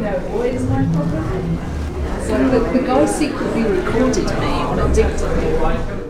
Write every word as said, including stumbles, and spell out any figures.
what is my problem? So the, the guy secretly recorded me on a dictaphone